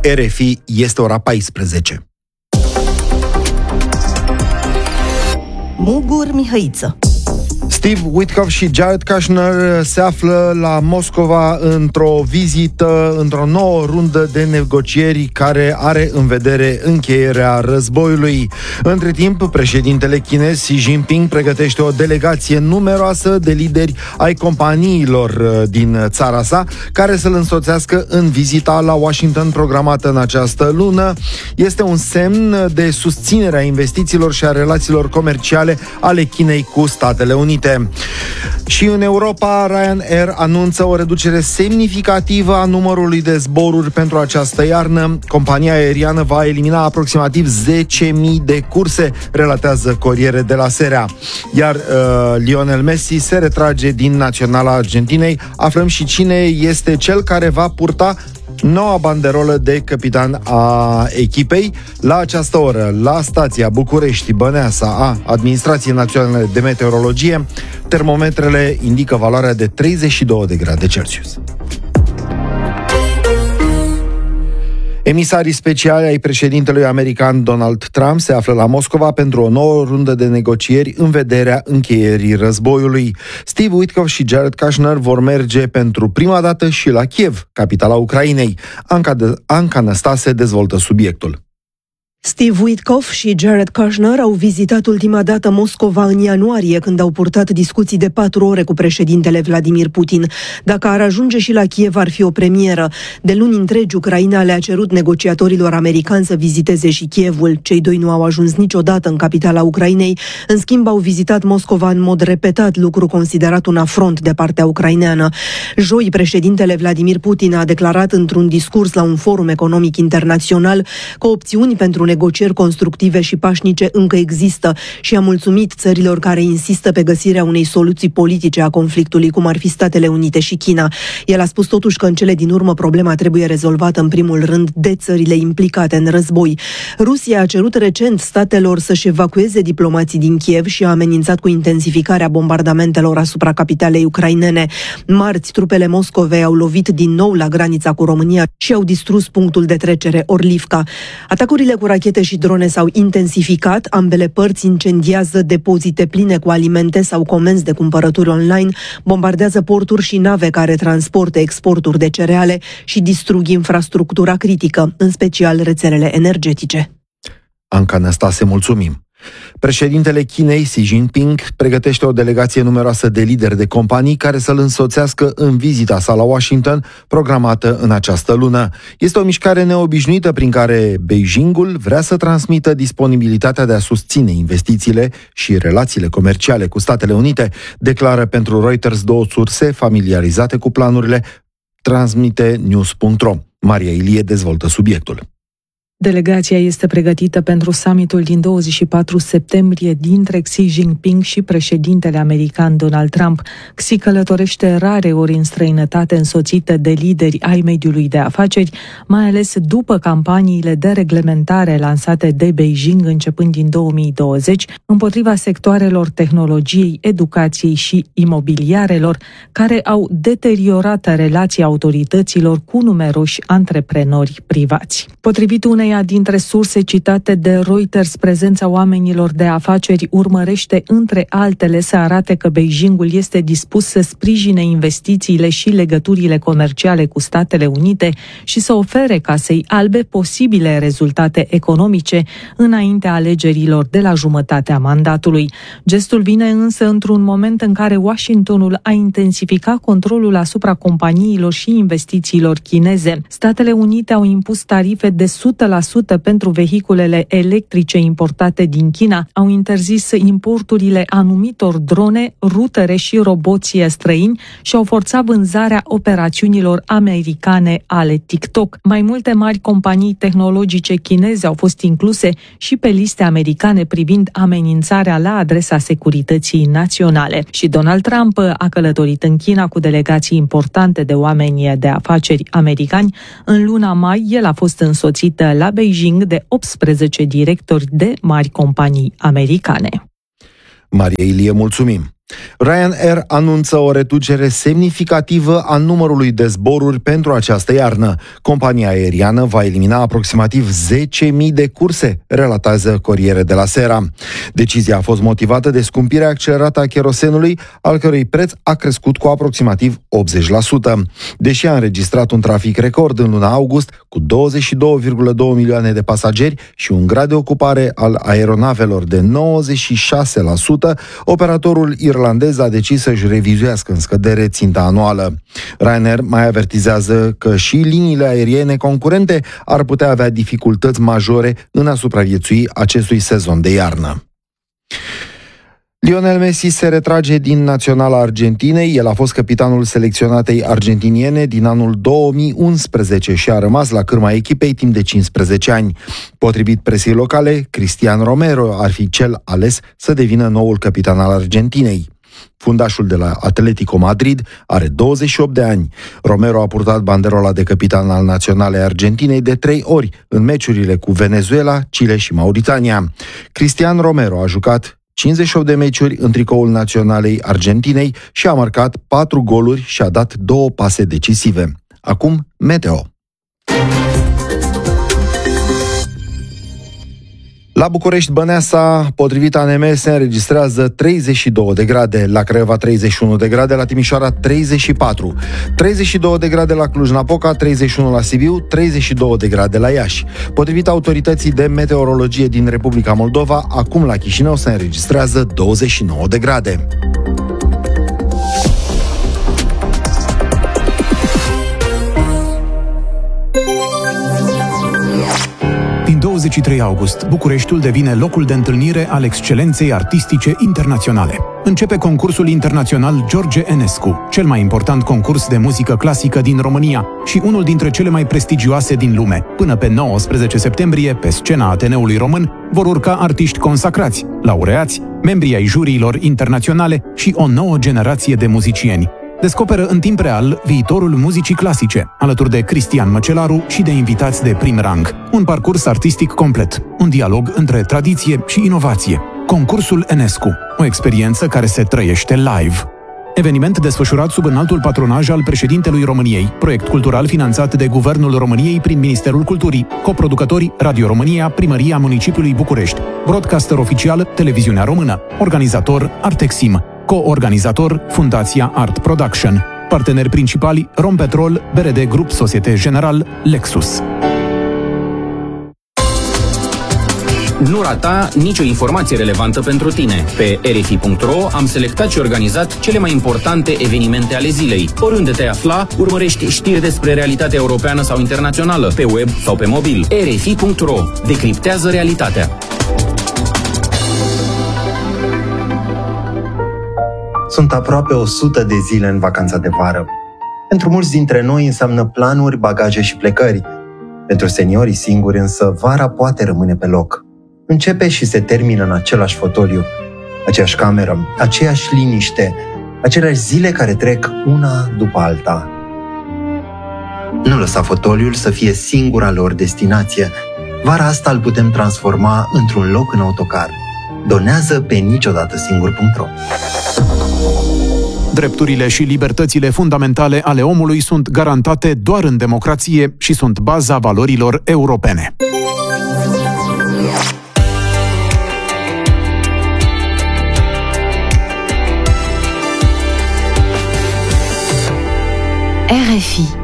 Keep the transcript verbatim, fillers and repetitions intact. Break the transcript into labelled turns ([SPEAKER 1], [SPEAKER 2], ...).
[SPEAKER 1] R F I, este ora paisprezece.
[SPEAKER 2] Mugur Mihăiță.
[SPEAKER 1] Steve Witkoff și Jared Kushner se află la Moscova într-o vizită, într-o nouă rundă de negocieri care are în vedere încheierea războiului. Între timp, președintele chinez Xi Jinping pregătește o delegație numeroasă de lideri ai companiilor din țara sa, care să-l însoțească în vizita la Washington programată în această lună. Este un semn de susținere a investițiilor și a relațiilor comerciale ale Chinei cu Statele Unite. Și în Europa, Ryanair anunță o reducere semnificativă a numărului de zboruri pentru această iarnă. Compania aeriană va elimina aproximativ zece mii de curse, relatează Corriere della Sera. Iar uh, Lionel Messi se retrage din Naționala Argentinei. Aflăm și cine este cel care va purta noua banderolă de capitan a echipei. La această oră, la stația București Băneasa a Administrației Naționale de Meteorologie, termometrele indică valoarea de treizeci și doi de grade Celsius. Emisarii speciali ai președintelui american Donald Trump se află la Moscova pentru o nouă rundă de negocieri în vederea încheierii războiului. Steve Witkoff și Jared Kushner vor merge pentru prima dată și la Kiev, capitala Ucrainei. Anca, de- Anca Năstase dezvoltă subiectul.
[SPEAKER 2] Steve Witkoff și Jared Kushner au vizitat ultima dată Moscova în ianuarie, când au purtat discuții de patru ore cu președintele Vladimir Putin. Dacă ar ajunge și la Kiev, ar fi o premieră. De luni întregi, Ucraina le-a cerut negociatorilor americani să viziteze și Kievul. Cei doi nu au ajuns niciodată în capitala Ucrainei. În schimb, au vizitat Moscova în mod repetat, lucru considerat un afront de partea ucraineană. Joi, președintele Vladimir Putin a declarat într-un discurs la un forum economic internațional că opțiuni pentru negocieri constructive și pașnice încă există și a mulțumit țărilor care insistă pe găsirea unei soluții politice a conflictului, cum ar fi Statele Unite și China. El a spus totuși că în cele din urmă problema trebuie rezolvată în primul rând de țările implicate în război. Rusia a cerut recent statelor să-și evacueze diplomații din Kiev și a amenințat cu intensificarea bombardamentelor asupra capitalei ucrainene. Marți, trupele Moscovei au lovit din nou la granița cu România și au distrus punctul de trecere Orlivka. Atacurile cu rachete și drone s-au intensificat, ambele părți incendiază depozite pline cu alimente sau comenzi de cumpărături online, bombardează porturi și nave care transportă exporturi de cereale și distrug infrastructura critică, în special rețelele energetice.
[SPEAKER 1] Anca Năstase, mulțumim! Președintele Chinei, Xi Jinping, pregătește o delegație numeroasă de lideri de companii care să-l însoțească în vizita sa la Washington, programată în această lună. Este o mișcare neobișnuită prin care Beijingul vrea să transmită disponibilitatea de a susține investițiile și relațiile comerciale cu Statele Unite, declară pentru Reuters două surse familiarizate cu planurile, transmite news punct ro. Maria Ilie dezvoltă subiectul.
[SPEAKER 3] Delegația este pregătită pentru summitul din douăzeci și patru septembrie dintre Xi Jinping și președintele american Donald Trump. Xi călătorește rare ori în străinătate, însoțită de lideri ai mediului de afaceri, mai ales după campaniile de reglementare lansate de Beijing începând din două mii douăzeci împotriva sectoarelor tehnologiei, educației și imobiliarelor, care au deteriorat relația autorităților cu numeroși antreprenori privați. Potrivit unei dintre surse citate de Reuters, prezența oamenilor de afaceri urmărește, între altele, să arate că Beijingul este dispus să sprijine investițiile și legăturile comerciale cu Statele Unite și să ofere Casei Albe posibile rezultate economice înaintea alegerilor de la jumătatea mandatului. Gestul vine însă într-un moment în care Washingtonul a intensificat controlul asupra companiilor și investițiilor chineze. Statele Unite au impus tarife de o sută la sută pentru vehiculele electrice importate din China, au interzis importurile anumitor drone, rutere și roboții străini și au forțat vânzarea operațiunilor americane ale TikTok. Mai multe mari companii tehnologice chineze au fost incluse și pe liste americane privind amenințarea la adresa securității naționale. Și Donald Trump a călătorit în China cu delegații importante de oameni de afaceri americani. În luna mai, el a fost însoțit la Beijing de optsprezece directori de mari companii americane.
[SPEAKER 1] Maria Ilie, mulțumim! Ryanair anunță o reducere semnificativă a numărului de zboruri pentru această iarnă. Compania aeriană va elimina aproximativ zece mii de curse, relatează Corriere della Sera. Decizia a fost motivată de scumpirea accelerată a cherosenului, al cărui preț a crescut cu aproximativ optzeci la sută. Deși a înregistrat un trafic record în luna august, cu douăzeci și două virgulă doi milioane de pasageri și un grad de ocupare al aeronavelor de nouăzeci și șase la sută, operatorul irlandez a decis să-și revizuiască în scădere ținta anuală. Ryanair mai avertizează că și liniile aeriene concurente ar putea avea dificultăți majore în a supraviețui acestui sezon de iarnă. Lionel Messi se retrage din naționala Argentinei. El a fost capitanul selecționatei argentiniene din anul două mii unsprezece și a rămas la cârma echipei timp de cincisprezece ani. Potrivit presei locale, Cristian Romero ar fi cel ales să devină noul capitan al Argentinei. Fundașul de la Atletico Madrid are douăzeci și opt de ani. Romero a purtat banderola de capitan al naționalei Argentinei de trei ori în meciurile cu Venezuela, Chile și Mauritania. Cristian Romero a jucat cincizeci și opt de meciuri în tricoul naționalei Argentinei și a marcat patru goluri și a dat două pase decisive. Acum, meteo. La București, Băneasa, potrivit A N M, se înregistrează treizeci și două de grade, la Craiova treizeci și unu de grade, la Timișoara treizeci și patru, treizeci și două de grade la Cluj-Napoca, treizeci și unu la Sibiu, treizeci și două de grade la Iași. Potrivit autorității de meteorologie din Republica Moldova, acum la Chișinău se înregistrează douăzeci și nouă de grade.
[SPEAKER 4] douăzeci și trei august, Bucureștiul devine locul de întâlnire al excelenței artistice internaționale. Începe concursul internațional George Enescu, cel mai important concurs de muzică clasică din România și unul dintre cele mai prestigioase din lume. Până pe nouăsprezece septembrie, pe scena Ateneului Român, vor urca artiști consacrați, laureați, membri ai juriilor internaționale și o nouă generație de muzicieni. Descoperă în timp real viitorul muzicii clasice, alături de Cristian Măcelaru și de invitați de prim rang. Un parcurs artistic complet, un dialog între tradiție și inovație. Concursul Enescu, o experiență care se trăiește live. Eveniment desfășurat sub înaltul patronaj al președintelui României, proiect cultural finanțat de Guvernul României prin Ministerul Culturii, coproducători Radio România, Primăria Municipiului București, broadcaster oficial Televiziunea Română, organizator Artexim, co-organizator Fundația Art Production, parteneri principali Rompetrol, B R D Grup Societe General, Lexus.
[SPEAKER 5] Nu rata nicio informație relevantă pentru tine. Pe r f i punct r o am selectat și organizat cele mai importante evenimente ale zilei. Oriunde te afla, urmărești știri despre realitatea europeană sau internațională, pe web sau pe mobil. r f i punct r o decriptează realitatea.
[SPEAKER 6] Sunt aproape o sută de zile în vacanța de vară. Pentru mulți dintre noi înseamnă planuri, bagaje și plecări. Pentru seniorii singuri însă, vara poate rămâne pe loc. Începe și se termină în același fotoliu, aceeași cameră, aceeași liniște, aceleași zile care trec una după alta. Nu lăsa fotoliul să fie singura lor destinație. Vara asta îl putem transforma într-un loc în autocar. Donează pe niciodată singur punct ro.
[SPEAKER 4] Drepturile și libertățile fundamentale ale omului sunt garantate doar în democrație și sunt baza valorilor europene.
[SPEAKER 7] R F I